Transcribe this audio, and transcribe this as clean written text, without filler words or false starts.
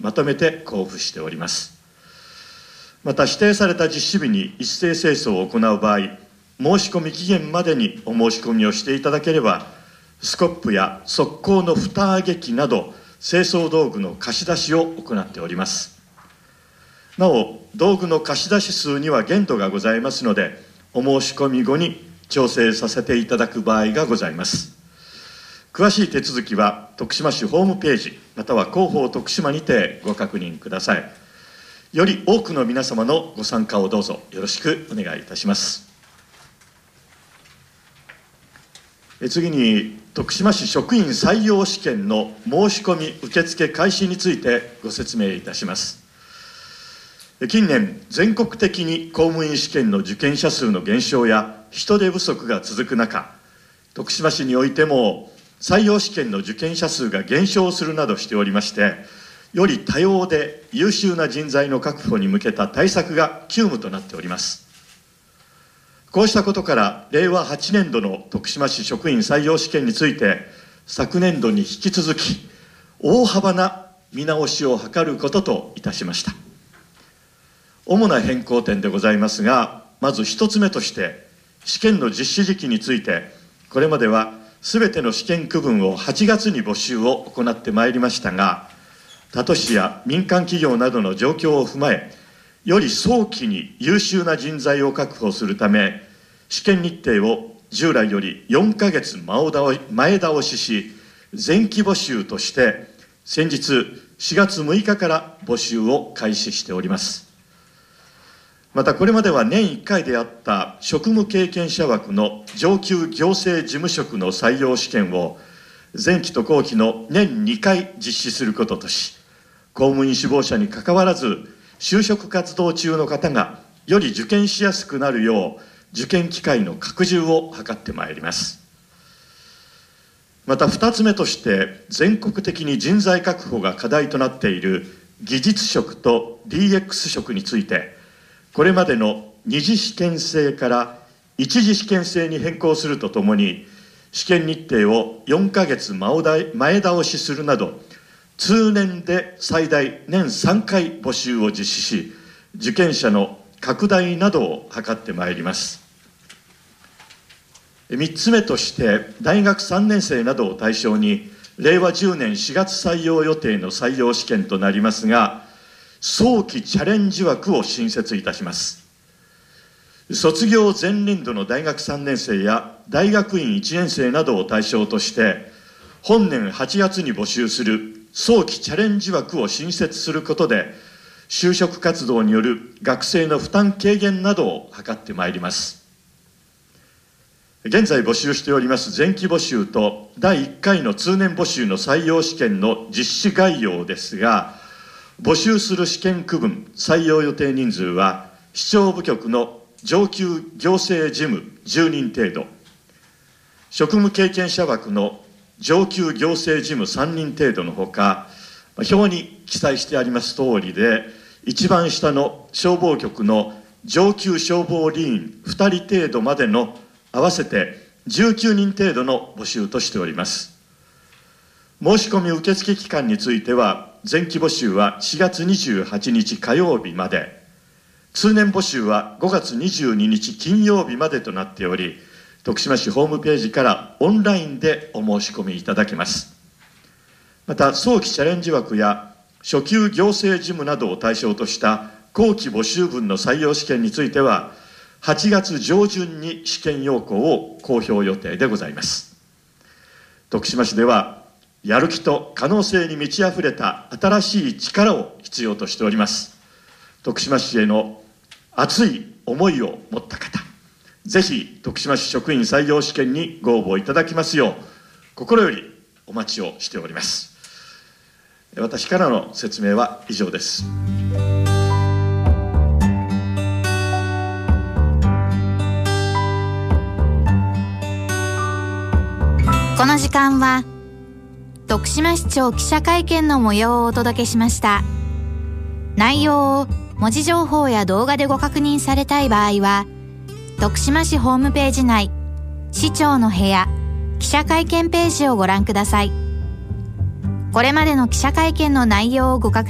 まとめて交付しております。また指定された実施日に一斉清掃を行う場合、申し込み期限までにお申し込みをしていただければ、スコップや側溝の蓋上げ機など清掃道具の貸し出しを行っております。なお、道具の貸し出し数には限度がございますので、お申し込み後に調整させていただく場合がございます。詳しい手続きは徳島市ホームページまたは広報徳島にてご確認ください。より多くの皆様のご参加をどうぞよろしくお願いいたします。次に徳島市職員採用試験の申し込み受付開始についてご説明いたします。近年全国的に公務員試験の受験者数の減少や人手不足が続く中、徳島市においても採用試験の受験者数が減少するなどしておりまして、より多様で優秀な人材の確保に向けた対策が急務となっております。こうしたことから令和8年度の徳島市職員採用試験について、昨年度に引き続き大幅な見直しを図ることといたしました。主な変更点でございますが、まず一つ目として試験の実施時期について、これまではすべての試験区分を8月に募集を行ってまいりましたが、他都市や民間企業などの状況を踏まえ、より早期に優秀な人材を確保するため、試験日程を従来より4ヶ月前倒しし、前期募集として先日4月6日から募集を開始しております。またこれまでは年1回であった職務経験者枠の上級行政事務職の採用試験を前期と後期の年2回実施することとし、公務員志望者にかかわらず就職活動中の方がより受験しやすくなるよう受験機会の拡充を図ってまいります。また2つ目として全国的に人材確保が課題となっている技術職と DX 職について、これまでの二次試験制から一次試験制に変更するとともに、試験日程を4ヶ月前倒しするなど、通年で最大年3回募集を実施し、受験者の拡大などを図ってまいります。3つ目として大学3年生などを対象に令和10年4月採用予定の採用試験となりますが、早期チャレンジ枠を新設いたします。卒業前年度の大学3年生や大学院1年生などを対象として本年8月に募集する早期チャレンジ枠を新設することで、就職活動による学生の負担軽減などを図ってまいります。現在募集しております前期募集と第1回の通年募集の採用試験の実施概要ですが、募集する試験区分採用予定人数は市長部局の上級行政事務10人程度、職務経験者枠の上級行政事務3人程度のほか、表に記載してあります通りで、一番下の消防局の上級消防理員2人程度までの合わせて19人程度の募集としております。申し込み受付期間については、前期募集は4月28日火曜日まで、通年募集は5月22日金曜日までとなっており、徳島市ホームページからオンラインでお申し込みいただけます。また早期チャレンジ枠や初級行政事務などを対象とした後期募集分の採用試験については8月上旬に試験要項を公表予定でございます。徳島市ではやる気と可能性に満ち溢れた新しい力を必要としております。徳島市への熱い思いを持った方、ぜひ徳島市職員採用試験にご応募いただきますよう心よりお待ちをしております。私からの説明は以上です。 この時間は徳島市長記者会見の模様をお届けしました。内容を文字情報や動画でご確認されたい場合は徳島市ホームページ内市長の部屋記者会見ページをご覧ください。これまでの記者会見の内容をご確認